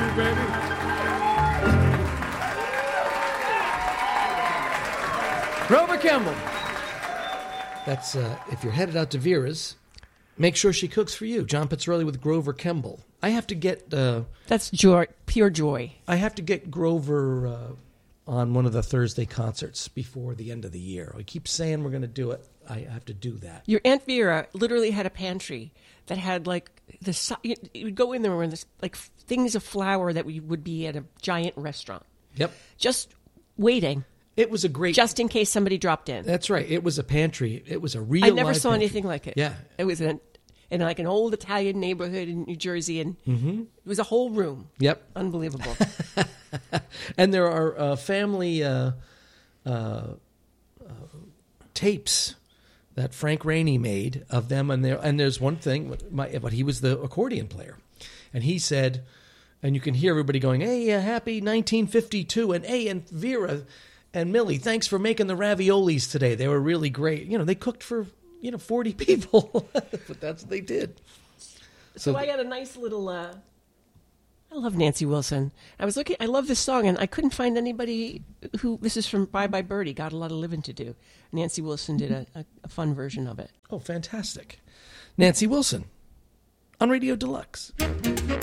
you, baby. Grover Kemble. That's if you're headed out to Vera's, make sure she cooks for you. John Pizzarelli with Grover Kemble. I have to get... That's joy, pure joy. I have to get Grover on one of the Thursday concerts before the end of the year. We keep saying we're going to do it. I have to do that. Your Aunt Vera literally had a pantry that had like you would go in there and this like things of flour that would be at a giant restaurant. Yep. Just waiting. It was a great... Just in case somebody dropped in. That's right. It was a pantry. It was a real I never live saw pantry. anything like it. Yeah. It was in like an old Italian neighborhood in New Jersey, and it was a whole room. Yep. Unbelievable. And there are family tapes that Frank Rainey made of them, and there's one thing, but he was the accordion player, and he said, and you can hear everybody going, "Hey, happy 1952," and "Hey, and Vera and Millie, thanks for making the raviolis today. They were really great." You know, they cooked for 40 people, but that's what they did. So I got a nice little. I love Nancy Wilson. I was looking. I love this song, and I couldn't find anybody who. This is from Bye Bye Birdie. Got a lot of living to do. Nancy Wilson did a fun version of it. Oh, fantastic! Nancy Wilson on Radio Deluxe.